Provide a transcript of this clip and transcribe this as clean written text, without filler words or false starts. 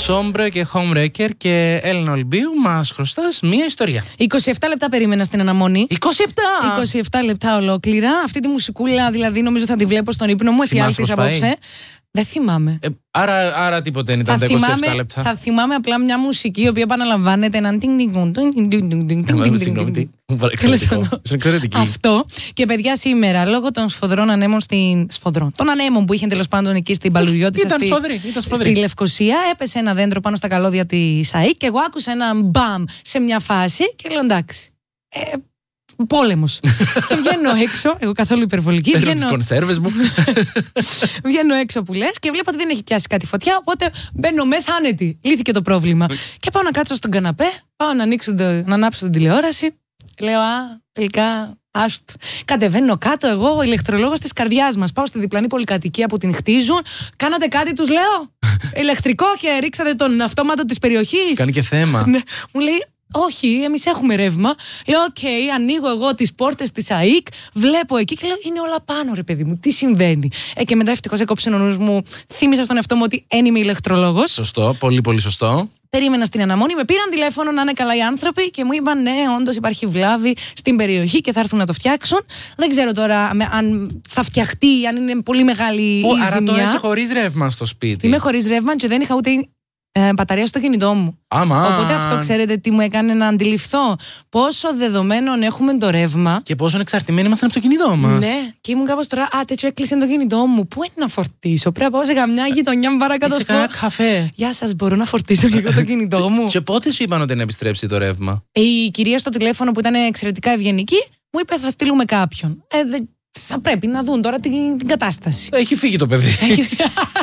Sombre και Homewrecker και Έλενα Ολμπίου, μας χρωστάς μία ιστορία. 27 λεπτά περίμενα στην αναμονή. 27 λεπτά ολόκληρα. Αυτή τη μουσικούλα δηλαδή νομίζω θα τη βλέπω στον ύπνο μου. Εφιάλτης απόψε. Δεν θυμάμαι. Άρα τίποτε δεν ήταν τα 27 λεπτά. Θα θυμάμαι απλά μια μουσική η οποία επαναλαμβάνεται έναν εξαιρετική. Αυτό. Και παιδιά, σήμερα λόγω των σφοδρών ανέμων των ανέμων που είχε τέλος πάντων εκεί στην Παλουριώτισσα στη Λευκοσία, έπεσε ένα δέντρο πάνω στα καλώδια της ΑΕΚ και εγώ άκουσα ένα μπαμ σε μια φάση και λέω εντάξει. Πόλεμος. Και βγαίνω έξω, εγώ καθόλου υπερβολική. Παίρνω τις κονσέρβες μου. Βγαίνω έξω που λες και βλέπω ότι δεν έχει πιάσει κάτι φωτιά. Οπότε μπαίνω μέσα άνετη. Λύθηκε το πρόβλημα. Και πάω να κάτσω στον καναπέ, πάω να ανάψω την τηλεόραση. Λέω τελικά άστο. Κατεβαίνω κάτω, εγώ, ο ηλεκτρολόγος της καρδιάς μας. Πάω στη διπλανή πολυκατοικία που την χτίζουν. Κάνατε κάτι, τους λέω. Ηλεκτρικό και ρίξατε τον αυτόματο της περιοχής. Κάνει και θέμα. Ναι. Μου λέει. Όχι, εμείς έχουμε ρεύμα. Λέω, ανοίγω εγώ τις πόρτες της ΑΕΚ, βλέπω εκεί και λέω, είναι όλα πάνω, ρε παιδί μου, τι συμβαίνει. Και μετά ευτυχώς έκοψε ο νους μου, θύμισα στον εαυτό μου ότι δεν είμαι ηλεκτρολόγος. Σωστό, πολύ πολύ σωστό. Περίμενα στην αναμονή, με πήραν τηλέφωνο να είναι καλά οι άνθρωποι και μου είπαν, ναι, όντως υπάρχει βλάβη στην περιοχή και θα έρθουν να το φτιάξουν. Δεν ξέρω τώρα αν θα φτιαχτεί, αν είναι πολύ μεγάλη η ζημιά. Άρα τώρα είσαι χωρίς ρεύμα στο σπίτι. Είμαι χωρίς ρεύμα και δεν είχα ούτε μπαταρία στο κινητό μου. Οπότε αυτό ξέρετε τι μου έκανε να αντιληφθώ. Πόσο δεδομένων έχουμε το ρεύμα. Και πόσο εξαρτημένοι είμαστε από το κινητό μας. Ναι, και ήμουν κάπως τώρα, τέτοιο έκλεισε το κινητό μου. Πού είναι να φορτίσω? Πρέπει να πάω σε καμιά γειτονιά παρακάτω. Σε κανένα καφέ. Γεια σας, μπορώ να φορτίσω λίγο το κινητό μου? Και πότε σου είπαν ότι να επιστρέψει το ρεύμα? Η κυρία στο τηλέφωνο που ήταν εξαιρετικά ευγενική μου είπε θα στείλουμε κάποιον. Θα πρέπει να δουν τώρα την κατάσταση. Έχει φύγει το παιδί.